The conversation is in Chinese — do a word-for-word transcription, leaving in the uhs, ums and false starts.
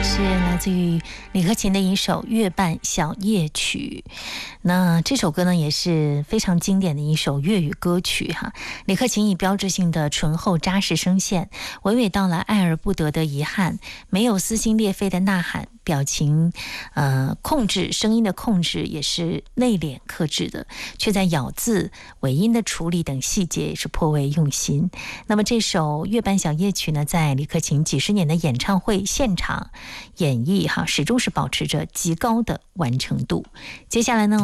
是来自于李克勤的一首《月半小夜曲》。那这首歌呢也是非常经典的一首粤语歌曲哈。李克勤以标志性的醇厚扎实声线，娓娓道来爱而不得的遗憾，没有撕心裂肺的呐喊，表情呃控制声音的控制也是内敛克制的，却在咬字尾音的处理等细节也是颇为用心。那么这首《月半小夜曲》呢，在李克勤几十年的演唱会现场演绎哈，始终是保持着极高的完成度。接下来呢